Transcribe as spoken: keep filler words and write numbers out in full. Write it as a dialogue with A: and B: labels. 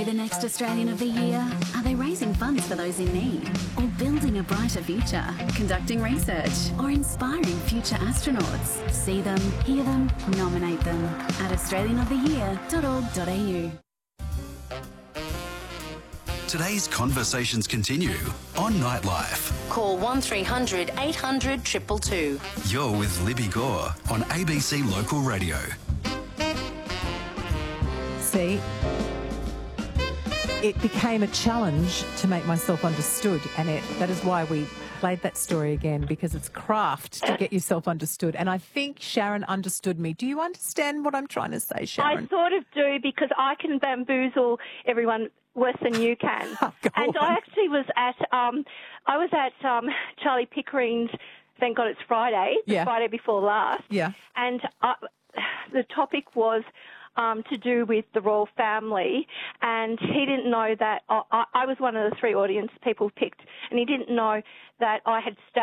A: they the next Australian of the Year? Are they raising funds for those in need? Or building a brighter future? Conducting research? Or inspiring future astronauts? See them, hear them, nominate them at australian of the year dot org dot a u.
B: Today's conversations continue on Nightlife.
C: Call one three hundred eight hundred two two two.
B: You're with Libby Gore on A B C Local Radio.
D: See, it became a challenge to make myself understood, and it, that is why we played that story again, because it's craft to get yourself understood. And I think Sharon understood me. Do you understand what I'm trying to say, Sharon?
E: I sort of do, because I can bamboozle everyone worse than you can.
D: Oh,
E: and
D: on.
E: I actually was at um, I was at um, Charlie Pickering's. Thank God it's Friday. The
D: Yeah.
E: Friday before last.
D: Yeah.
E: And I, the topic was um, to do with the royal family, and he didn't know that I, I was one of the three audience people picked, and he didn't know that I had stayed